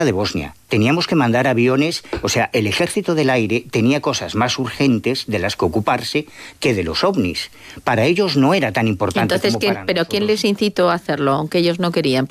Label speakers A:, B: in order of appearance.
A: de Bosnia. Teníamos que mandar aviones, o sea, el ejército del aire tenía cosas más urgentes de las que ocuparse que de los ovnis. Para ellos no era tan importante.
B: Entonces,
A: como para
B: ¿pero
A: nosotros.
B: quién les incitó a hacerlo, aunque ellos no querían?